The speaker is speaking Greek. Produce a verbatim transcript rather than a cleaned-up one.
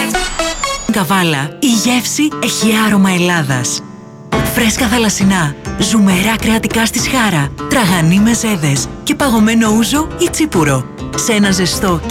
Καβάλα, η γεύση έχει άρωμα Ελλάδας. Φρέσκα θαλασσινά, ζουμερά κρεατικά στη σχάρα, τραγανή με ζέδες και παγωμένο ούζο ή τσίπουρο. Σε ένα ζεστό